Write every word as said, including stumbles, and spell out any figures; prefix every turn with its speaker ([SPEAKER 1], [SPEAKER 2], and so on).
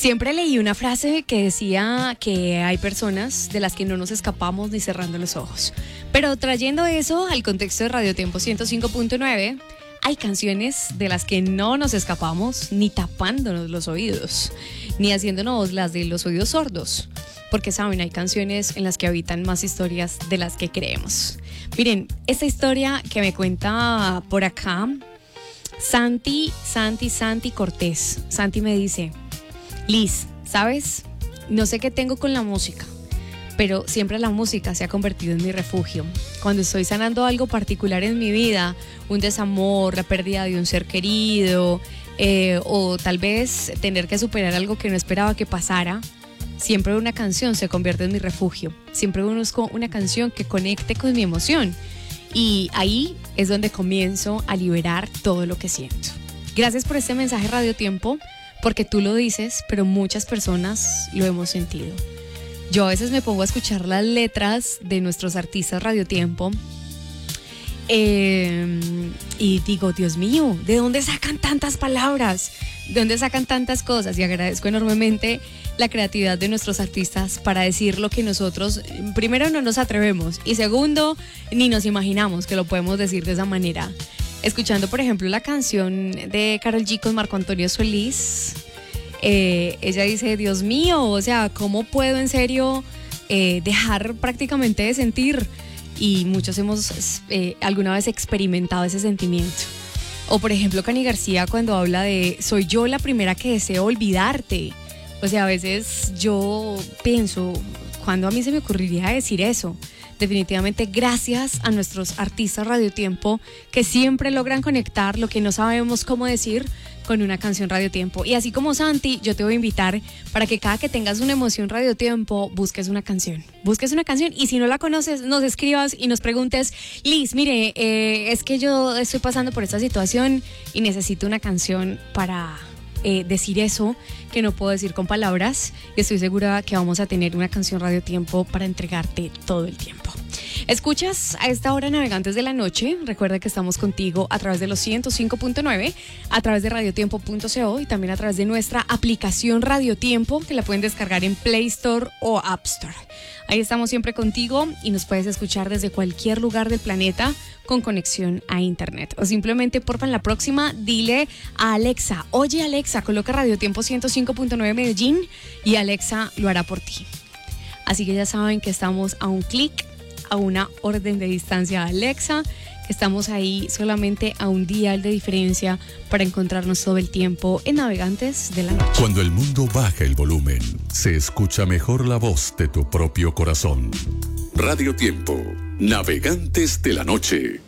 [SPEAKER 1] Siempre leí una frase que decía que hay personas de las que no nos escapamos ni cerrando los ojos. Pero trayendo eso al contexto de Radio Tiempo ciento cinco punto nueve, hay canciones de las que no nos escapamos ni tapándonos los oídos, ni haciéndonos las de los oídos sordos. Porque saben, hay canciones en las que habitan más historias de las que creemos. Miren, esta historia que me cuenta por acá Santi, Santi, Santi Cortés. Santi me dice: Liz, ¿sabes? No sé qué tengo con la música, pero siempre la música se ha convertido en mi refugio. Cuando estoy sanando algo particular en mi vida, un desamor, la pérdida de un ser querido, eh, o tal vez tener que superar algo que no esperaba que pasara, siempre una canción se convierte en mi refugio. Siempre busco una canción que conecte con mi emoción. Y ahí es donde comienzo a liberar todo lo que siento. Gracias por este mensaje, Radio Tiempo, porque tú lo dices, pero muchas personas lo hemos sentido. Yo a veces me pongo a escuchar las letras de nuestros artistas Radio Tiempo eh, y digo, Dios mío, ¿de dónde sacan tantas palabras? ¿De dónde sacan tantas cosas? Y agradezco enormemente la creatividad de nuestros artistas para decir lo que nosotros, primero, no nos atrevemos y segundo, ni nos imaginamos que lo podemos decir de esa manera. Escuchando, por ejemplo, la canción de Karol G con Marco Antonio Solís, eh, ella dice, Dios mío, o sea, ¿cómo puedo en serio eh, dejar prácticamente de sentir? Y muchos hemos eh, alguna vez experimentado ese sentimiento. O por ejemplo, Cani García cuando habla de soy yo la primera que deseo olvidarte. O sea, a veces yo pienso, ¿cuándo a mí se me ocurriría decir eso? Definitivamente gracias a nuestros artistas Radio Tiempo que siempre logran conectar lo que no sabemos cómo decir con una canción Radio Tiempo. Y así como Santi, yo te voy a invitar para que cada que tengas una emoción Radio Tiempo, busques una canción. Busques una canción y si no la conoces, nos escribas y nos preguntes, Liz, mire, eh, es que yo estoy pasando por esta situación y necesito una canción para eh, decir eso que no puedo decir con palabras. Y estoy segura que vamos a tener una canción Radio Tiempo para entregarte todo el tiempo. Escuchas a esta hora Navegantes de la Noche. Recuerda que estamos contigo a través de los ciento cinco punto nueve, a través de radiotiempo punto co y también a través de nuestra aplicación Radio Tiempo, que la pueden descargar en Play Store o App Store. Ahí estamos siempre contigo y nos puedes escuchar desde cualquier lugar del planeta con conexión a internet. O simplemente, porfa, en la próxima, dile a Alexa, oye Alexa, coloca Radio Tiempo ciento cinco punto nueve Medellín y Alexa lo hará por ti. Así que ya saben que estamos a un clic, a una orden de distancia a Alexa, que estamos ahí solamente a un dial de diferencia para encontrarnos todo el tiempo en Navegantes de la Noche.
[SPEAKER 2] Cuando el mundo baja el volumen, se escucha mejor la voz de tu propio corazón. Radio Tiempo, Navegantes de la Noche.